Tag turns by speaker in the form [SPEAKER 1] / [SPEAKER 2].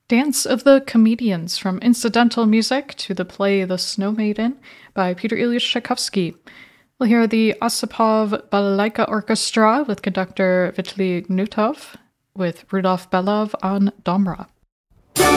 [SPEAKER 1] Dance of the Comedians, from incidental music to the play The Snow Maiden by Peter Ilyich Tchaikovsky. We'll hear the Osipov Balalaika Orchestra with conductor Vitaly Gnutov, with Rudolf Belov on Domra.